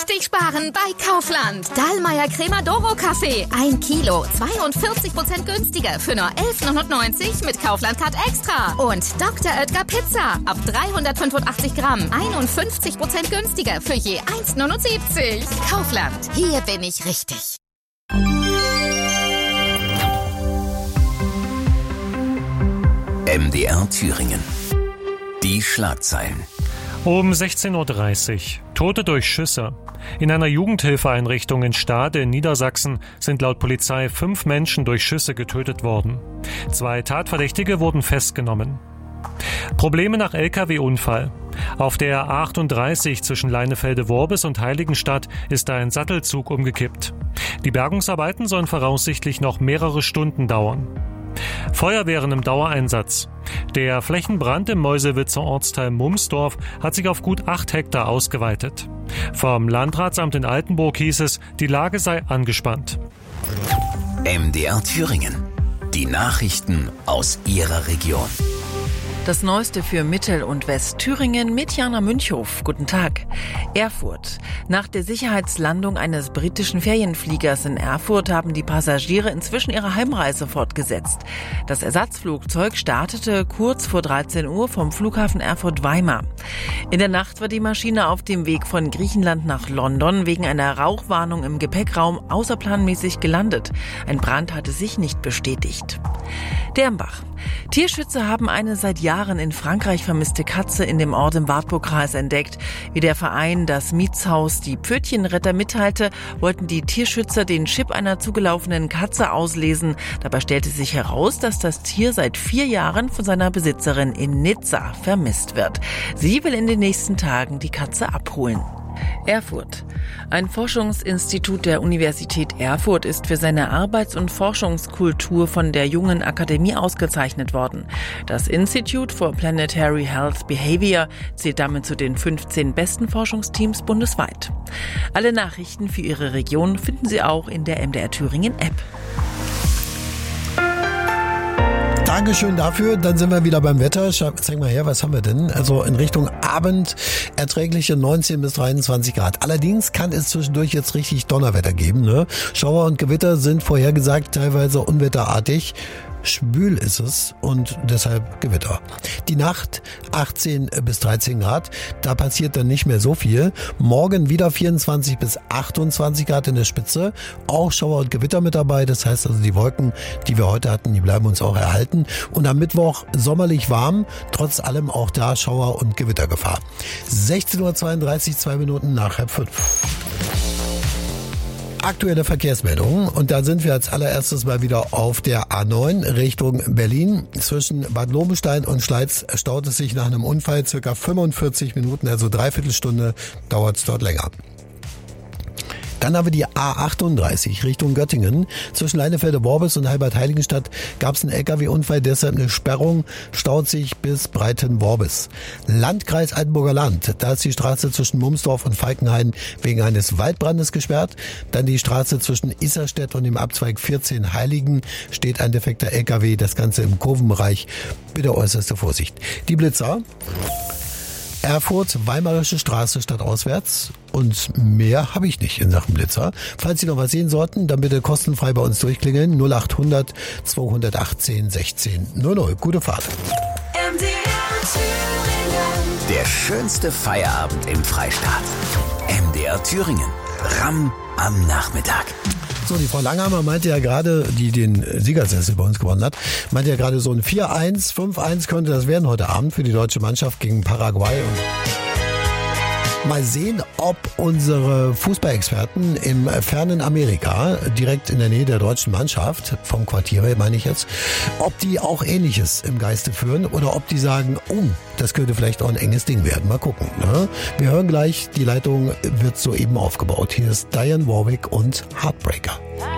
richtig sparen bei Kaufland. Dallmayr Crema-Doro Kaffee. 1 Kilo, 42% günstiger für nur 11,99 mit Kaufland Card Extra. Und Dr. Oetker Pizza. Ab 385 Gramm, 51% günstiger für je 1,79. Kaufland, hier bin ich richtig. MDR Thüringen. Die Schlagzeilen. Um 16.30 Uhr. Tote durch Schüsse. In einer Jugendhilfeeinrichtung in Stade in Niedersachsen sind laut Polizei 5 Menschen durch Schüsse getötet worden. 2 Tatverdächtige wurden festgenommen. Probleme nach Lkw-Unfall. Auf der A38 zwischen Leinefelde-Worbis und Heiligenstadt ist ein Sattelzug umgekippt. Die Bergungsarbeiten sollen voraussichtlich noch mehrere Stunden dauern. Feuerwehren im Dauereinsatz. Der Flächenbrand im Meuselwitzer Ortsteil Mumsdorf hat sich auf gut 8 Hektar ausgeweitet. Vom Landratsamt in Altenburg hieß es, die Lage sei angespannt. MDR Thüringen. Die Nachrichten aus Ihrer Region. Das Neueste für Mittel- und Westthüringen mit Jana Münchhof. Guten Tag. Erfurt. Nach der Sicherheitslandung eines britischen Ferienfliegers in Erfurt haben die Passagiere inzwischen ihre Heimreise fortgesetzt. Das Ersatzflugzeug startete kurz vor 13 Uhr vom Flughafen Erfurt-Weimar. In der Nacht war die Maschine auf dem Weg von Griechenland nach London wegen einer Rauchwarnung im Gepäckraum außerplanmäßig gelandet. Ein Brand hatte sich nicht bestätigt. Dermbach. Tierschützer haben eine seit Jahren in Frankreich vermisste Katze in dem Ort im Wartburgkreis entdeckt. Wie der Verein Das Mietshaus die Pfötchenretter mitteilte, wollten die Tierschützer den Chip einer zugelaufenen Katze auslesen. Dabei stellte sich heraus, dass das Tier seit 4 Jahren von seiner Besitzerin in Nizza vermisst wird. Sie will in den nächsten Tagen die Katze abholen. Erfurt. Ein Forschungsinstitut der Universität Erfurt ist für seine Arbeits- und Forschungskultur von der Jungen Akademie ausgezeichnet worden. Das Institute for Planetary Health Behavior zählt damit zu den 15 besten Forschungsteams bundesweit. Alle Nachrichten für Ihre Region finden Sie auch in der MDR Thüringen App. Dankeschön dafür. Dann sind wir wieder beim Wetter. Zeig mal her, was haben wir denn? Also in Richtung Abend erträgliche 19 bis 23 Grad. Allerdings kann es zwischendurch jetzt richtig Donnerwetter geben, ne? Schauer und Gewitter sind vorhergesagt, teilweise unwetterartig. Schwül ist es und deshalb Gewitter. Die Nacht 18 bis 13 Grad, da passiert dann nicht mehr so viel. Morgen wieder 24 bis 28 Grad in der Spitze, auch Schauer und Gewitter mit dabei. Das heißt also, die Wolken, die wir heute hatten, die bleiben uns auch erhalten. Und am Mittwoch sommerlich warm, trotz allem auch da Schauer- und Gewittergefahr. 16.32 Uhr, 2 Minuten nach 4:30. Aktuelle Verkehrsmeldungen und da sind wir als allererstes mal wieder auf der A9 Richtung Berlin. Zwischen Bad Lobenstein und Schleiz staut es sich nach einem Unfall circa 45 Minuten, also 3/4 Stunde dauert es dort länger. Dann haben wir die A38 Richtung Göttingen. Zwischen Leinefelde-Worbis und Halbert-Heiligenstadt gab es einen LKW-Unfall, deshalb eine Sperrung, staut sich bis Breiten-Worbis. Landkreis Altenburger Land, da ist die Straße zwischen Mumsdorf und Falkenhain wegen eines Waldbrandes gesperrt. Dann die Straße zwischen Isserstedt und dem Abzweig 14 Heiligen steht ein defekter LKW, das Ganze im Kurvenbereich. Bitte äußerste Vorsicht. Die Blitzer. Erfurt, Weimarische Straße stadtauswärts und mehr habe ich nicht in Sachen Blitzer. Falls Sie noch was sehen sollten, dann bitte kostenfrei bei uns durchklingeln. 0800 218 16 00. Gute Fahrt. Der schönste Feierabend im Freistaat. MDR Thüringen. RAM am Nachmittag. So, die Frau Langhammer meinte ja gerade, die den Siegersessel bei uns gewonnen hat, meinte ja gerade so ein 4-1, 5-1 könnte das werden heute Abend für die deutsche Mannschaft gegen Paraguay. Und mal sehen, ob unsere Fußballexperten im fernen Amerika, direkt in der Nähe der deutschen Mannschaft, vom Quartier meine ich jetzt, ob die auch Ähnliches im Geiste führen oder ob die sagen, oh, das könnte vielleicht auch ein enges Ding werden. Mal gucken. Ne? Wir hören gleich, die Leitung wird soeben aufgebaut. Hier ist Diane Warwick und Heartbreaker.